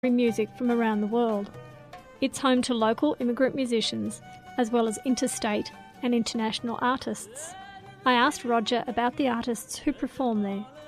music from around the world. It's home to local immigrant musicians as well as interstate and international artists. I asked Roger about the artists who perform there.